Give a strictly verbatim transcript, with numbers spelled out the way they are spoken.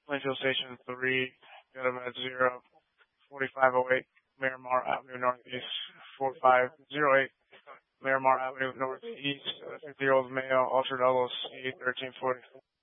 Plainfield Station three, got him at zero, forty-five oh eight, Miramar Avenue Northeast, forty-five oh eight, Miramar Avenue Northeast, fifty-year-old male, altered L O C, thirteen forty.